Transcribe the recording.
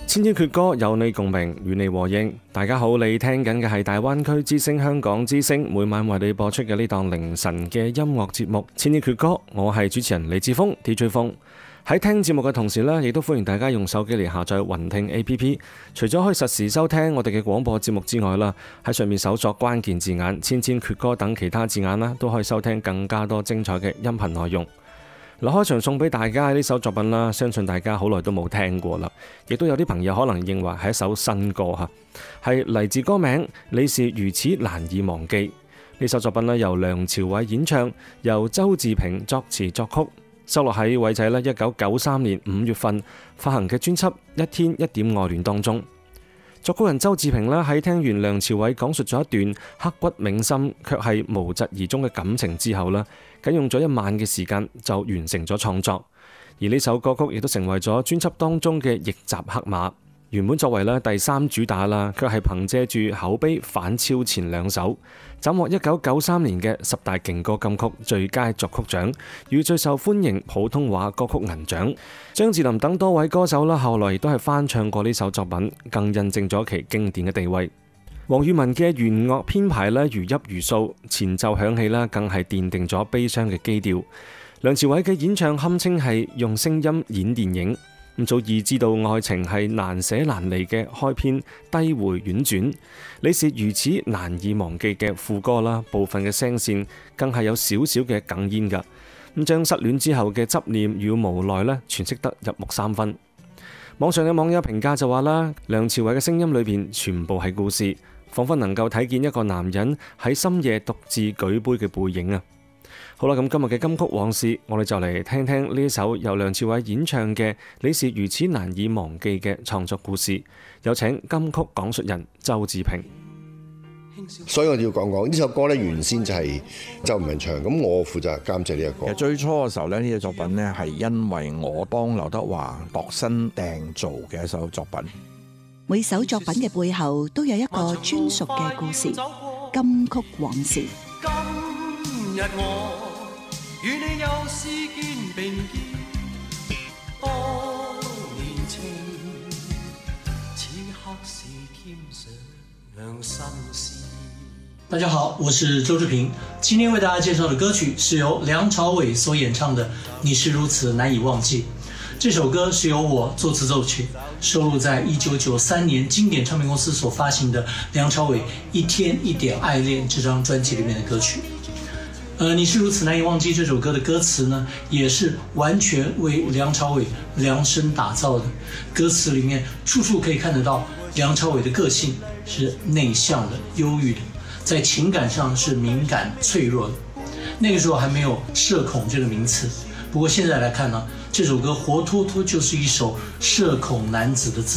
千千闕歌有你共鳴，與你和應。大家好，你聽緊嘅係大灣區之聲香港之聲，每晚為你播出嘅呢檔凌晨嘅音樂節目《千千闕歌》，我係主持人李志峰 DJ 峰。喺聽節目嘅同時呢，亦都歡迎大家用手機嚟下載雲聽 APP。除咗可以實時收聽我哋嘅廣播節目之外啦，喺上面搜索關鍵字眼千千闕歌等其他字眼啦，都可以收聽更加多精彩嘅音頻內容。嗱，開場送俾大家呢首作品啦，相信大家好耐都冇聽過啦，亦都有啲朋友可能認為係一首新歌嚇，係嚟自歌名《你是如此難以忘記》。呢首作品呢，由梁朝偉演唱，由周志平作詞作曲，收錄喺偉仔呢1993年5月份發行嘅專輯《一天一點愛戀》當中。作曲人周志平呢，喺聽完梁朝偉講述咗一段刻骨銘心卻係無疾而終嘅感情之後呢，僅用咗1晚嘅時間就完成咗創作。而呢首歌曲亦都成為咗專輯當中嘅逆襲黑馬。原本作為第3主打啦，卻係憑借住口碑反超前2首，斬獲1993年嘅10大勁歌金曲最佳作曲獎與最受歡迎普通話歌曲銀獎。張智霖等多位歌手啦，後來亦都係翻唱過呢首作品，更印證咗其經典嘅地位。黃裕文嘅弦樂編排咧如泣如訴，前奏響起啦，更係奠定咗悲傷嘅基調。梁朝偉嘅演唱堪稱係用聲音演電影。咁早已知道愛情係難捨難離嘅開篇低回婉轉，你是如此難以忘記嘅副歌啦，部分嘅聲線更係有少少嘅哽咽㗎。咁將失戀之後嘅執念與無奈咧詮釋得入木三分。網上嘅網友評價就話啦，梁朝偉嘅聲音裏邊全部係故事，彷彿能夠睇見一個男人喺深夜獨自舉杯嘅背影啊！好啦，咁今日嘅金曲往事，我哋就嚟聽聽呢一首由梁朝偉演唱嘅《你是如此難以忘記》嘅創作故事。有請金曲講述人周志平。 所以我哋要講呢首歌呢，原先就係周文唱，咁我負責監製呢一個。 其實最初嘅時候呢，呢個作品呢係因為我幫劉德華度身訂造嘅一首作品。 每首作品嘅背後都有一個專屬嘅故事。金曲往事。 今日我與你又試肩並肩，多年情，此刻是添上心事。 大家好，我是周志平，今天為大家介紹的歌曲是由梁朝偉所演唱的《你是如此難以忘記》。這首歌是由我作詞作曲，收錄在1993年經典唱片公司所發行的梁朝偉《一天一點愛戀》這張專輯裡面的歌曲。你是如此難以忘記這首歌的歌詞呢，也是完全為梁朝偉量身打造的。歌詞裡面處處可以看得到梁朝偉的個性是內向的、憂鬱的，在情感上是敏感脆弱的。那個時候還沒有社恐這個名詞，不過現在來看呢，這首歌活脫脫就是一首社恐男子的自